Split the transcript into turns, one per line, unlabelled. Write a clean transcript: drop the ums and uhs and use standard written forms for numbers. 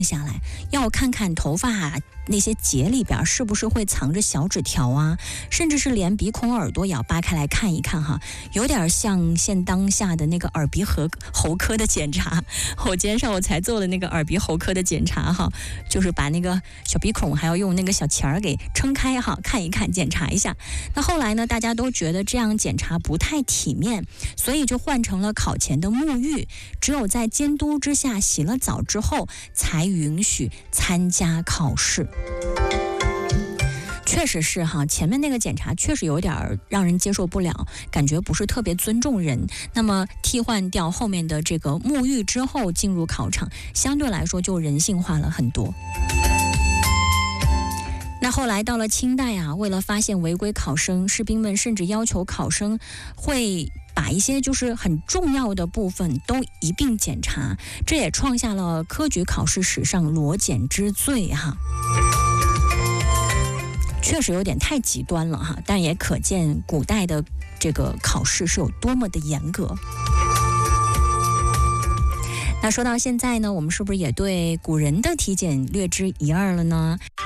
下来，要看看头发那些结里边是不是会藏着小纸条啊，甚至是连鼻孔耳朵也要扒开来看一看哈，有点像现当下的那个耳鼻喉科的检查。我今天上午才做了那个耳鼻喉科的检查哈，就是把那个小鼻孔还要用那个小钳儿给撑开哈，看一看检查一下。那后来呢，大家都觉得这样检查不太体面，所以就换成了考前的沐浴，只有在监督之下洗了澡之后才允许参加考试。确实是哈，前面那个检查确实有点让人接受不了，感觉不是特别尊重人。那么替换掉后面的这个沐浴之后进入考场，相对来说就人性化了很多。那后来到了清代啊，为了发现违规考生，士兵们甚至要求考生会把一些就是很重要的部分都一并检查，这也创下了科举考试史上裸检之最哈。确实有点太极端了哈，但也可见古代的这个考试是有多么的严格。那说到现在呢，我们是不是也对古人的体检略知一二了呢？